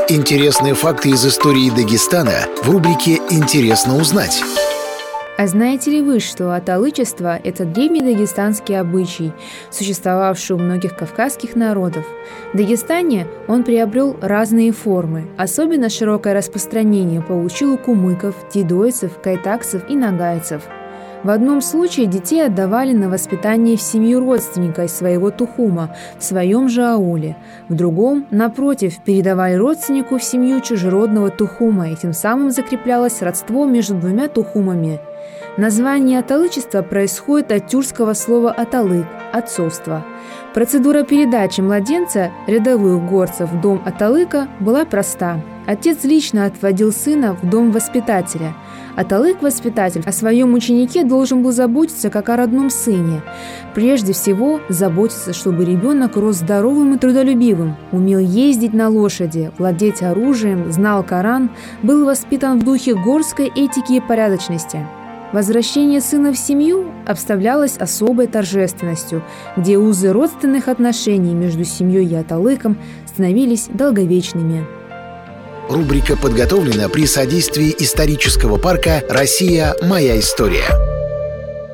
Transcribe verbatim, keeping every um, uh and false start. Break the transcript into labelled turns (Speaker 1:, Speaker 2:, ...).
Speaker 1: Интересные факты из истории Дагестана в рубрике «Интересно узнать».
Speaker 2: А знаете ли вы, что аталычество – это древний дагестанский обычай, существовавший у многих кавказских народов? В Дагестане он приобрел разные формы. Особенно широкое распространение получил у кумыков, дидойцев, кайтакцев и нагайцев. В одном случае детей отдавали на воспитание в семью родственника из своего тухума, в своем же ауле. В другом, напротив, передавали родственнику в семью чужеродного тухума, и тем самым закреплялось родство между двумя тухумами. Название аталычества происходит от тюркского слова «аталык» – «отцовство». Процедура передачи младенца рядовых горцев в дом аталыка была проста. Отец лично отводил сына в дом воспитателя. Аталык-воспитатель о своем ученике должен был заботиться как о родном сыне. Прежде всего, заботиться, чтобы ребенок рос здоровым и трудолюбивым, умел ездить на лошади, владеть оружием, знал Коран, был воспитан в духе горской этики и порядочности. Возвращение сына в семью обставлялось особой торжественностью, где узы родственных отношений между семьей и аталыком становились долговечными.
Speaker 1: Рубрика подготовлена при содействии исторического парка «Россия. Моя история».